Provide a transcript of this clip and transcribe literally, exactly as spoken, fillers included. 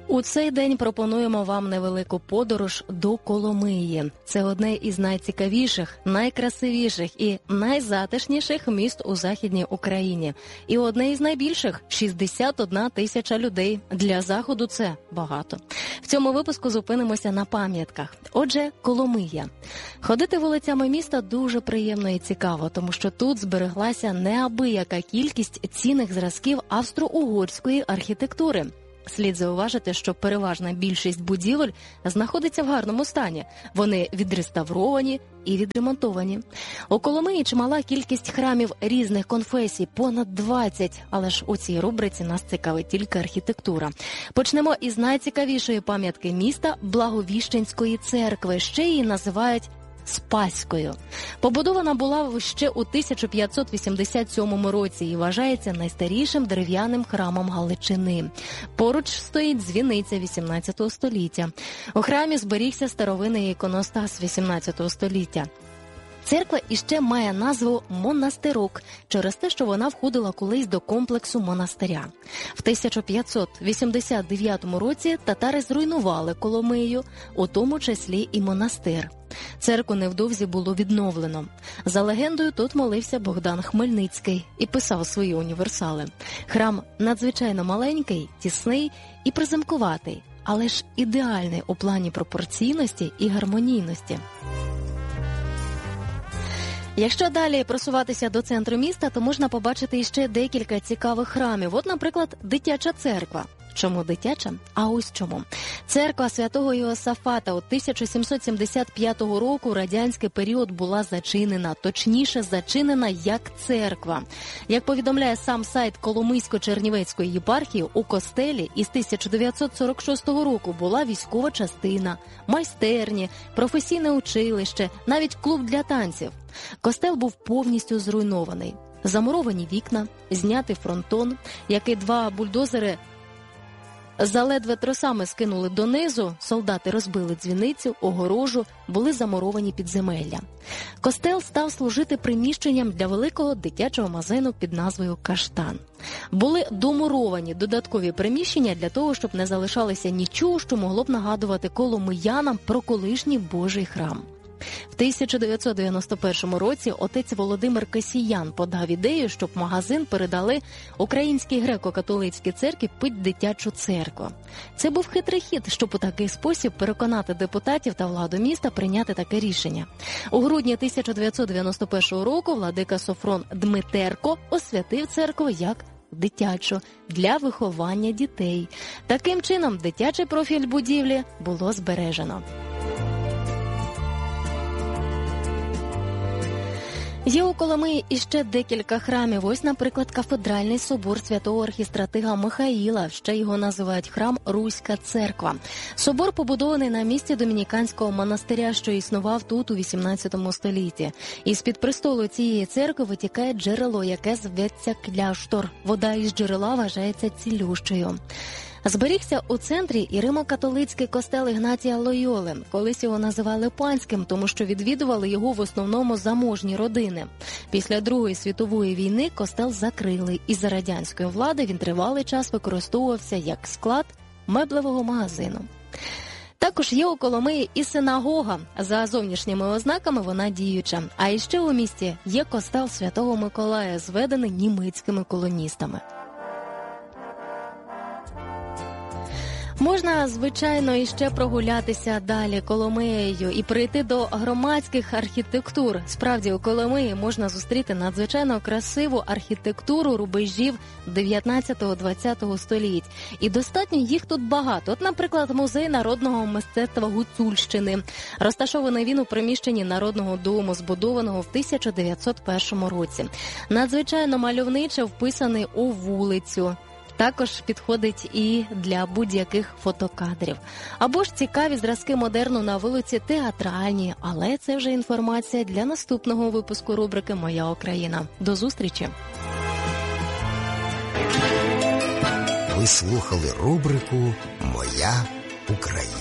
У цей день пропонуємо вам невелику подорож до Коломиї. Це одне із найцікавіших, найкрасивіших і найзатишніших міст у Західній Україні. І одне із найбільших – шістдесят одна тисяча людей. Для Заходу це багато. В цьому випуску зупинимося на пам'ятках. Отже, Коломия. Ходити вулицями міста дуже приємно і цікаво, тому що тут збереглася неабияка кількість цінних зразків австро-угорської архітектури. Слід зауважити, що переважна більшість будівель знаходиться в гарному стані. Вони відреставровані і відремонтовані. У Коломиї чимала кількість храмів різних конфесій, понад двадцять. Але ж у цій рубриці нас цікавить тільки архітектура. Почнемо із найцікавішої пам'ятки міста – Благовіщенської церкви. Ще її називають Спаською. Побудована була ще у тисяча п'ятсот вісімдесят сьомому році і вважається найстарішим дерев'яним храмом Галичини. Поруч стоїть дзвіниця вісімнадцятого століття. У храмі зберігся старовинний іконостас вісімнадцятого століття. Церква іще має назву «Монастирок» через те, що вона входила колись до комплексу монастиря. В тисяча п'ятсот вісімдесят дев'ятому році татари зруйнували Коломию, у тому числі і монастир. Церкву невдовзі було відновлено. За легендою, тут молився Богдан Хмельницький і писав свої універсали. Храм надзвичайно маленький, тісний і приземкуватий, але ж ідеальний у плані пропорційності і гармонійності. Якщо далі просуватися до центру міста, то можна побачити іще декілька цікавих храмів. От, наприклад, дитяча церква. Чому дитяча? А ось чому. Церква святого Йосафата у тисяча сімсот сімдесят п'ятого року радянський період була зачинена, точніше зачинена як церква. Як повідомляє сам сайт Коломийсько-Чернівецької єпархії, у костелі із тисяча дев'ятсот сорок шостого року була військова частина, майстерні, професійне училище, навіть клуб для танців. Костел був повністю зруйнований. Замуровані вікна, знятий фронтон, який два бульдозери заледве тросами скинули донизу, солдати розбили дзвіницю, огорожу, були замуровані підземелля. Костел став служити приміщенням для великого дитячого магазину під назвою «Каштан». Були домуровані додаткові приміщення для того, щоб не залишалося нічого, що могло б нагадувати коломиянам про колишній Божий храм. В тисяча дев'ятсот дев'яносто першому році отець Володимир Касіян подав ідею, щоб магазин передали Українській греко-католицькій церкві під дитячу церкву. Це був хитрий хід, щоб у такий спосіб переконати депутатів та владу міста прийняти таке рішення. У грудні тисяча дев'ятсот дев'яносто першого року владика Софрон Дмитерко освятив церкву як дитячу для виховання дітей. Таким чином, дитячий профіль будівлі було збережено. Є у Коломиї іще декілька храмів. Ось, наприклад, кафедральний собор святого архістратига Михаїла, ще його називають храм Руська церква. Собор побудований на місці домініканського монастиря, що існував тут у вісімнадцятому столітті. Із-під престолу цієї церкви витікає джерело, яке зветься Кляштор. Вода із джерела вважається цілющою. Зберігся у центрі і римо-католицький костел Ігнатія Лойоли. Колись його називали панським, тому що відвідували його в основному заможні родини. Після Другої світової війни костел закрили, і за радянської влади він тривалий час використовувався як склад меблевого магазину. Також є у Коломиї і синагога. За зовнішніми ознаками вона діюча. А іще у місті є костел Святого Миколая, зведений німецькими колоністами. Можна, звичайно, іще прогулятися далі Коломиєю і прийти до громадських архітектур. Справді, у Коломиї можна зустріти надзвичайно красиву архітектуру рубежів дев'ятнадцятого-двадцятого століть. І достатньо їх тут багато. От, наприклад, музей народного мистецтва Гуцульщини. Розташований він у приміщенні Народного дому, збудованого в тисяча дев'ятсот першому році. Надзвичайно мальовниче вписаний у вулицю. Також підходить і для будь-яких фотокадрів. Або ж цікаві зразки модерну на вулиці театральні, але це вже інформація для наступного випуску рубрики «Моя Україна». До зустрічі! Ви слухали рубрику «Моя Україна».